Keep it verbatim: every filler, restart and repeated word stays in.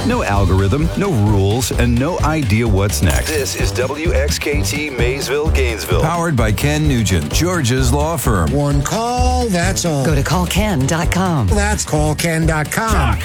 No algorithm, no rules, and no idea what's next. This is W X K T Maysville, Gainesville. Powered by Ken Nugent, George's law firm. One call, that's all. Go to call ken dot com. That's call ken dot com.